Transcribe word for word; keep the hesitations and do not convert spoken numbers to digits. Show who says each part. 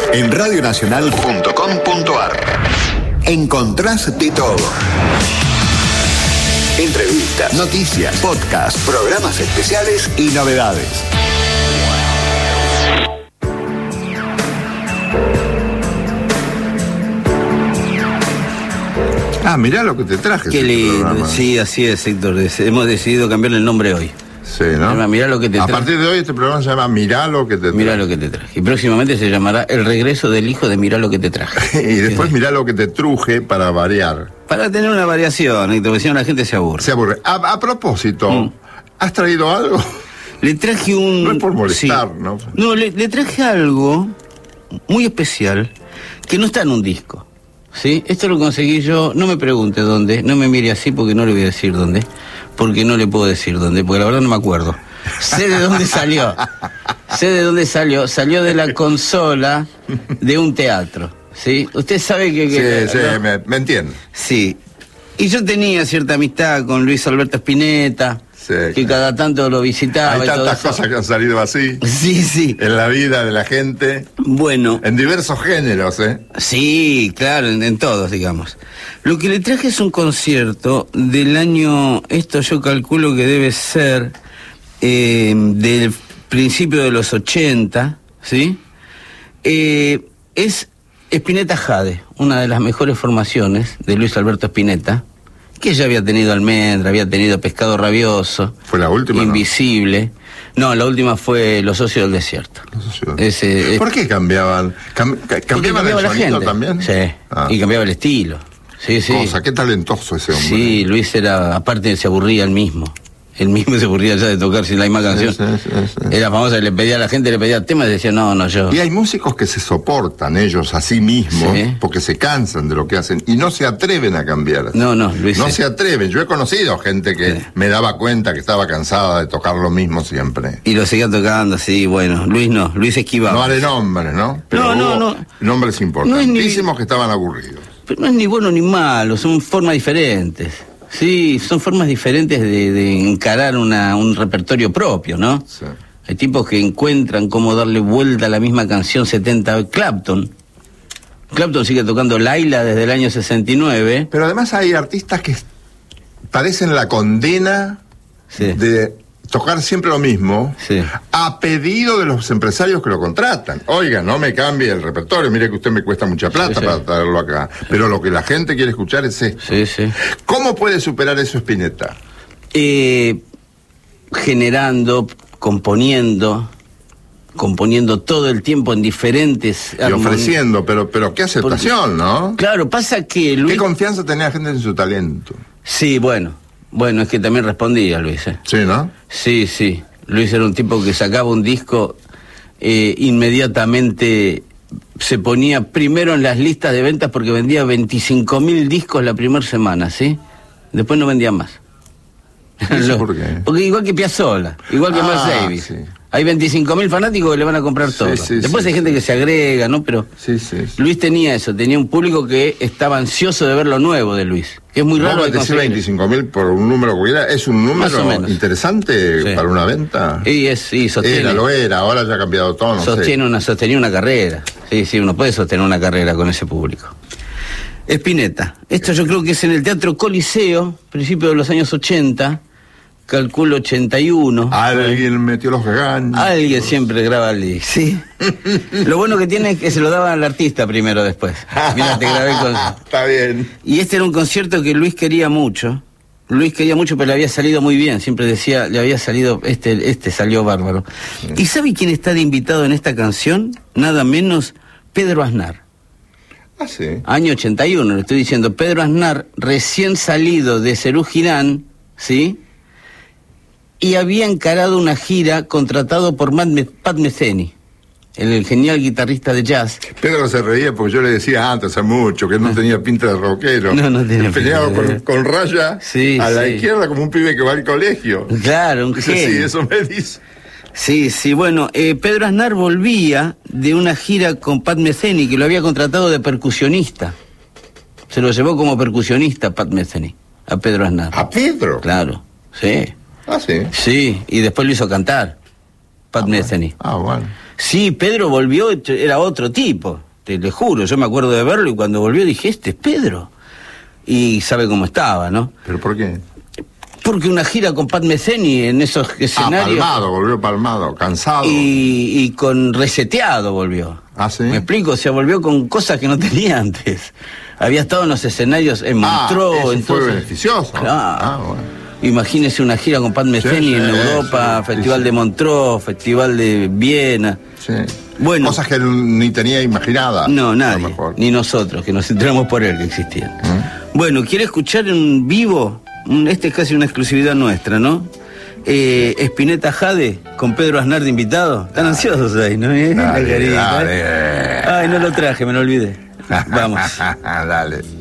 Speaker 1: En radio nacional punto com punto ar encontrás de todo. Entrevistas, noticias, podcasts, programas especiales y novedades.
Speaker 2: Ah, mirá lo que te traje.
Speaker 3: Qué lindo, sí, así es, Héctor. Hemos decidido cambiarle el nombre hoy.
Speaker 2: Sí, ¿no?
Speaker 3: Llama, mirá lo que te
Speaker 2: A
Speaker 3: traje.
Speaker 2: partir de hoy este programa se llama Mirá lo que te traje.
Speaker 3: Mirá lo que te traje. Y próximamente se llamará El regreso del hijo de Mirá lo que te traje.
Speaker 2: Y después Mirá lo que te truje para variar.
Speaker 3: Para tener una variación, Héctor, porque si no la gente se aburre.
Speaker 2: Se aburre. A, a propósito,
Speaker 3: Mm.
Speaker 2: ¿has traído algo?
Speaker 3: Le traje un...
Speaker 2: No es por molestar,
Speaker 3: sí.
Speaker 2: ¿no?
Speaker 3: No, le, le traje algo muy especial que no está en un disco. ¿Sí? Esto lo conseguí yo, no me pregunte dónde, no me mire así porque no le voy a decir dónde, porque no le puedo decir dónde, porque la verdad no me acuerdo. Sé de dónde salió, sé de dónde salió, salió de la consola de un teatro, ¿sí? Usted sabe que... que
Speaker 2: Sí, sí,
Speaker 3: ¿no?
Speaker 2: me, me entiendo.
Speaker 3: Sí, y yo tenía cierta amistad con Luis Alberto Spinetta,
Speaker 2: Sí,
Speaker 3: que
Speaker 2: claro.
Speaker 3: cada tanto lo visitaba
Speaker 2: Hay
Speaker 3: y todo
Speaker 2: tantas
Speaker 3: eso.
Speaker 2: cosas que han salido así
Speaker 3: Sí, sí,
Speaker 2: en la vida de la gente,
Speaker 3: bueno...
Speaker 2: en diversos géneros, ¿eh?
Speaker 3: Sí, claro, en, en todos, digamos. Lo que le traje es un concierto del año, esto yo calculo que debe ser eh, del principio de los ochenta, ¿sí? Eh, es Spinetta Jade, una de las mejores formaciones de Luis Alberto Spinetta, que ya había tenido Almendra, había tenido Pescado Rabioso,
Speaker 2: ¿Fue la última?
Speaker 3: Invisible. No, la última fue Los Socios del Desierto.
Speaker 2: No sé si-
Speaker 3: Ese,
Speaker 2: ¿Por qué cambiaban? Cam- ca-
Speaker 3: Porque
Speaker 2: ¿Cambiaban
Speaker 3: cambiaba
Speaker 2: el
Speaker 3: la
Speaker 2: sonido
Speaker 3: gente.
Speaker 2: también?
Speaker 3: Sí,
Speaker 2: Ah.
Speaker 3: y cambiaba el estilo. Sí, sí.
Speaker 2: Cosa, qué talentoso ese hombre.
Speaker 3: Sí, Luis era, aparte se aburría él mismo. Él mismo se aburría ya de tocar sin la misma canción.
Speaker 2: Sí, sí, sí, sí.
Speaker 3: Era famosa, le pedía a la gente, le pedía temas y decía, no, no, yo.
Speaker 2: Y hay músicos que se soportan ellos a sí mismos
Speaker 3: Sí.
Speaker 2: porque se cansan de lo que hacen y no se atreven a cambiar.
Speaker 3: No, no, Luis.
Speaker 2: No
Speaker 3: es-
Speaker 2: se atreven. Yo he conocido gente que
Speaker 3: Sí.
Speaker 2: me daba cuenta que estaba cansada de tocar lo mismo siempre.
Speaker 3: Y lo seguía tocando, sí, bueno. Luis no, Luis esquivaba.
Speaker 2: No haré nombres, ¿no?
Speaker 3: No, no,
Speaker 2: hubo
Speaker 3: no.
Speaker 2: nombres importantísimos que estaban aburridos.
Speaker 3: Pero no es ni bueno ni malo, son formas diferentes. Sí, son formas diferentes de, de encarar una, un repertorio propio, ¿no?
Speaker 2: Sí.
Speaker 3: Hay tipos que encuentran cómo darle vuelta a la misma canción setenta. Clapton. Clapton sigue tocando Laila desde el año sesenta y nueve.
Speaker 2: Pero además hay artistas que padecen la condena
Speaker 3: Sí.
Speaker 2: de tocar siempre lo mismo
Speaker 3: Sí.
Speaker 2: a pedido de los empresarios que lo contratan. Oiga, no me cambie el repertorio, mire que usted me cuesta mucha plata
Speaker 3: Sí, sí.
Speaker 2: para traerlo acá. Pero lo que la gente quiere escuchar es esto.
Speaker 3: Sí, sí.
Speaker 2: ¿Cómo puede superar eso Spinetta?
Speaker 3: Eh, generando, componiendo, componiendo todo el tiempo en diferentes
Speaker 2: Y
Speaker 3: armonías.
Speaker 2: ofreciendo, pero, pero qué aceptación, ¿no?
Speaker 3: Claro, pasa que
Speaker 2: ¿Qué
Speaker 3: Luis...
Speaker 2: confianza tenía la gente en su talento?
Speaker 3: Sí, bueno. Bueno, es que también respondía Luis, ¿eh?
Speaker 2: Sí, ¿no?
Speaker 3: Sí, sí. Luis era un tipo que sacaba un disco, eh, inmediatamente se ponía primero en las listas de ventas porque vendía veinticinco mil discos la primera semana, ¿sí? Después no vendía más.
Speaker 2: ¿Y eso por qué?
Speaker 3: Porque igual que Piazzolla, igual que
Speaker 2: Ah,
Speaker 3: Miles Davis.
Speaker 2: sí.
Speaker 3: Hay veinticinco mil fanáticos que le van a comprar
Speaker 2: Sí,
Speaker 3: todo.
Speaker 2: sí,
Speaker 3: Después
Speaker 2: sí,
Speaker 3: hay gente
Speaker 2: sí.
Speaker 3: que se agrega, ¿no? Pero
Speaker 2: Sí, sí. sí.
Speaker 3: Luis tenía eso, tenía un público que estaba ansioso de ver lo nuevo de Luis, que es muy raro de
Speaker 2: decir
Speaker 3: conseguir.
Speaker 2: veinticinco mil por un número cualquiera, ¿es un
Speaker 3: Más o
Speaker 2: número
Speaker 3: menos.
Speaker 2: interesante
Speaker 3: Sí.
Speaker 2: para una venta?
Speaker 3: Y es, y sostiene.
Speaker 2: Era, lo era, ahora ya ha cambiado todo, no
Speaker 3: sostiene
Speaker 2: sé.
Speaker 3: una, sostenía una carrera. Sí, sí, uno puede sostener una carrera con ese público. Spinetta. Esto yo creo que es en el Teatro Coliseo, principio de los años ochenta, calculo ochenta y uno.
Speaker 2: Alguien metió los ganchos.
Speaker 3: Alguien siempre graba el disco, ¿sí? Lo bueno que tiene es que se lo daban al artista primero después. Mira, te grabé con...
Speaker 2: Está bien.
Speaker 3: Y este era un concierto que Luis quería mucho. Luis quería mucho, pero le había salido muy bien. Siempre decía, le había salido, este, este salió bárbaro. ¿Y sabe quién está de invitado en esta canción? Nada menos Pedro Aznar.
Speaker 2: Ah, sí.
Speaker 3: Año ochenta y uno, le estoy diciendo. Pedro Aznar, recién salido de Serú Girán, ¿sí? Y había encarado una gira contratado por Pat Me- Pat Metheny, el, el genial guitarrista de jazz.
Speaker 2: Pedro se reía porque yo le decía antes, hace mucho, que no tenía pinta de rockero.
Speaker 3: No, no tenía
Speaker 2: Que peleaba
Speaker 3: pinta de-
Speaker 2: con, con raya
Speaker 3: Sí,
Speaker 2: a la
Speaker 3: sí.
Speaker 2: izquierda como un pibe que va al colegio.
Speaker 3: Claro, un
Speaker 2: Dice,
Speaker 3: genio.
Speaker 2: sí, eso me dice.
Speaker 3: Sí, sí, bueno, eh, Pedro Aznar volvía de una gira con Pat Metheny, que lo había contratado de percusionista. Se lo llevó como percusionista Pat Metheny, a Pedro Aznar.
Speaker 2: ¿A Pedro?
Speaker 3: Claro, sí.
Speaker 2: Ah, sí.
Speaker 3: Sí, y después lo hizo cantar. Pat
Speaker 2: ah,
Speaker 3: Metheny.
Speaker 2: Bueno. Ah, bueno.
Speaker 3: Sí, Pedro volvió, era otro tipo, te lo juro. Yo me acuerdo de verlo y cuando volvió dije, este es Pedro. Y sabe cómo estaba, ¿no?
Speaker 2: ¿Pero por qué?
Speaker 3: Porque una gira con Pat Metheny en esos escenarios...
Speaker 2: Ah, palmado, volvió palmado, cansado.
Speaker 3: Y, y con reseteado volvió.
Speaker 2: ¿Ah, sí?
Speaker 3: ¿Me explico? O sea, volvió con cosas que no tenía antes. Había estado en los escenarios en Montreux.
Speaker 2: Ah, eso
Speaker 3: entonces,
Speaker 2: fue beneficioso.
Speaker 3: Claro.
Speaker 2: Ah, bueno.
Speaker 3: Imagínese una gira con Pat Metheny sí, sí, en Europa, sí, Festival sí, de Montreux, Festival de Viena.
Speaker 2: Sí.
Speaker 3: Bueno,
Speaker 2: cosas que él ni tenía imaginadas.
Speaker 3: No, nadie, ni nosotros, que nos enteramos por él que existían.
Speaker 2: ¿Mm?
Speaker 3: Bueno, ¿quiere escuchar en vivo? Este es casi una exclusividad nuestra, ¿no? Eh, Spinetta Jade con Pedro Aznar de invitado. Están dale, ansiosos ahí, ¿no? ¿Eh?
Speaker 2: Dale,
Speaker 3: carita,
Speaker 2: dale.
Speaker 3: ¿eh? Ay, no lo traje, me lo olvidé. Vamos.
Speaker 2: Dale.